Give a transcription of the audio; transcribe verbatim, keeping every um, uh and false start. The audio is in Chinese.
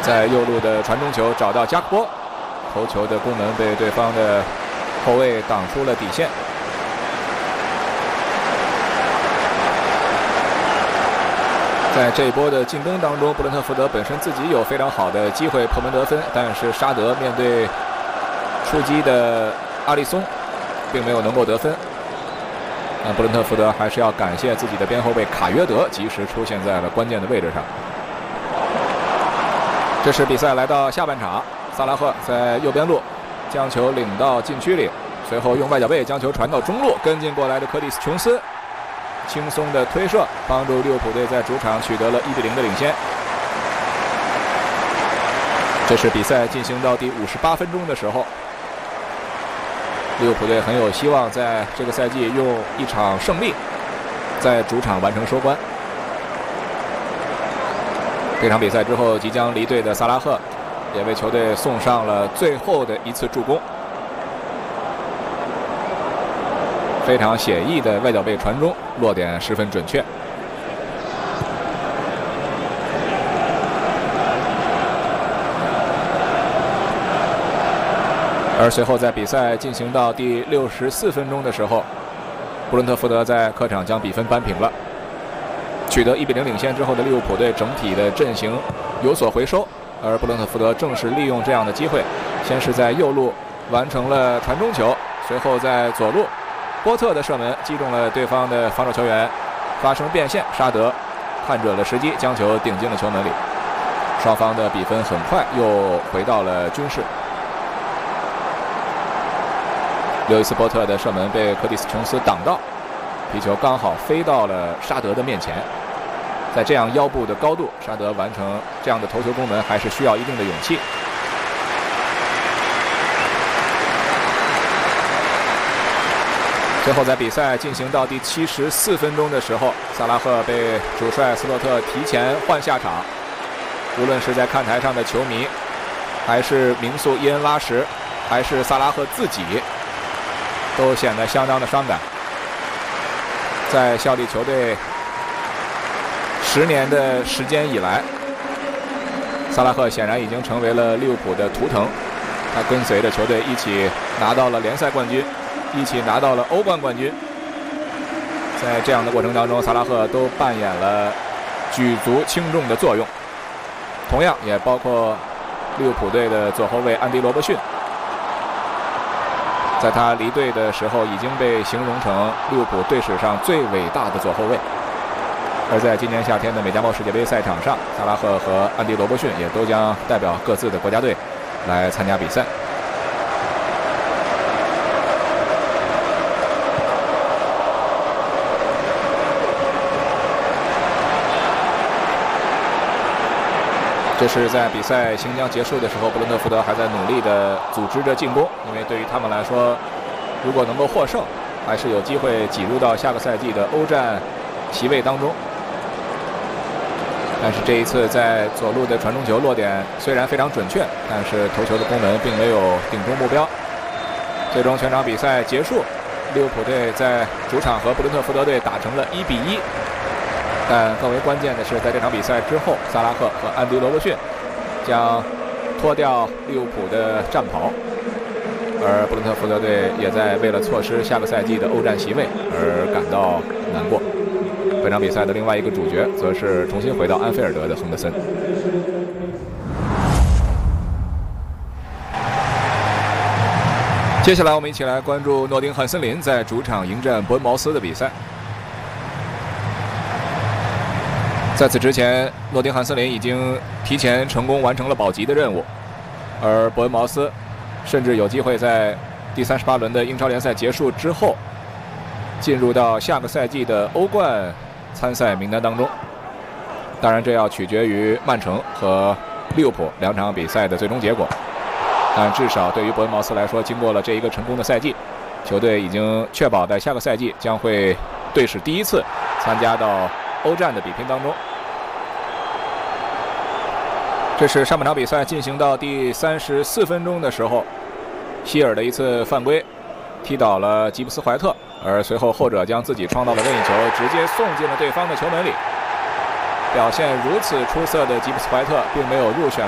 在右路的传中球找到加克波，头球的攻门被对方的后卫挡出了底线。在这一波的进攻当中，布伦特福德本身自己有非常好的机会破门得分，但是沙德面对出击的阿里松，并没有能够得分。那布伦特福德还是要感谢自己的边后卫卡约德及时出现在了关键的位置上。这是比赛来到下半场，萨拉赫在右边路将球领到禁区里，随后用外脚背将球传到中路，跟进过来的柯蒂斯·琼斯轻松的推射，帮助利物浦队在主场取得了一比零的领先。这是比赛进行到第五十八分钟的时候，利物浦队很有希望在这个赛季用一场胜利在主场完成收官。这场比赛之后，即将离队的萨拉赫也为球队送上了最后的一次助攻。非常写意的外脚背传中，落点十分准确。而随后在比赛进行到第六十四分钟的时候，布伦特福德在客场将比分扳平了。取得一比零领先之后的利物浦队整体的阵型有所回收，而布伦特福德正是利用这样的机会，先是在右路完成了传中球，随后在左路波特的射门击中了对方的防守球员，发生变线，沙德看准了时机，将球顶进了球门里。双方的比分很快又回到了均势。刘易斯波特的射门被柯蒂斯·琼斯挡到，皮球刚好飞到了沙德的面前。在这样腰部的高度，沙德完成这样的头球攻门还是需要一定的勇气。最后在比赛进行到第七十四分钟的时候，萨拉赫被主帅斯洛特提前换下场。无论是在看台上的球迷，还是名宿伊恩拉什，还是萨拉赫自己，都显得相当的伤感。在效力球队十年的时间以来，萨拉赫显然已经成为了利物浦的图腾。他跟随着球队一起拿到了联赛冠军，一起拿到了欧冠冠军。在这样的过程当中，萨拉赫都扮演了举足轻重的作用。同样也包括利物浦队的左后卫安迪·罗伯逊，在他离队的时候已经被形容成利物浦队史上最伟大的左后卫。而在今年夏天的美加墨世界杯赛场上，萨拉赫和安迪·罗伯逊也都将代表各自的国家队来参加比赛。这是在比赛行将结束的时候，布伦特福德还在努力地组织着进攻，因为对于他们来说，如果能够获胜，还是有机会挤入到下个赛季的欧战席位当中。但是这一次在左路的传中球落点虽然非常准确，但是头球的攻门并没有顶中目标。最终全场比赛结束，利物浦队在主场和布伦特福德队打成了一比一。但更为关键的是，在这场比赛之后，萨拉赫和安迪·罗伯逊将脱掉利物浦的战袍，而布伦特福德队也在为了错失下个赛季的欧战席位而感到难过。本场比赛的另外一个主角，则是重新回到安菲尔德的亨德森。接下来我们一起来关注诺丁汉森林在主场迎战伯恩茅斯的比赛。在此之前，诺丁汉森林已经提前成功完成了保级的任务，而伯恩茅斯甚至有机会在第三十八轮的英超联赛结束之后，进入到下个赛季的欧冠参赛名单当中。当然，这要取决于曼城和利物浦两场比赛的最终结果。但至少对于伯恩茅斯来说，经过了这一个成功的赛季，球队已经确保在下个赛季将会队史第一次参加到欧战的比拼当中。这是上半场比赛进行到第三十四分钟的时候，希尔的一次犯规踢倒了吉布斯怀特，而随后后者将自己创造的任意球直接送进了对方的球门里。表现如此出色的吉布斯怀特并没有入选